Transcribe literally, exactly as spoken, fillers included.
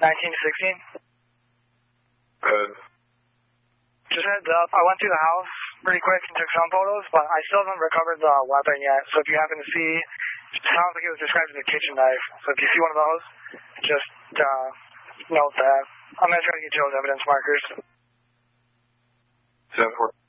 nineteen to sixteen. Good. Just heads up, I went through the house pretty quick and took some photos, but I still haven't recovered the weapon yet. So if you happen to see, it sounds like it was described as a kitchen knife. So if you see one of those, just uh, note that. I'm going to try to get you those evidence markers. ten four.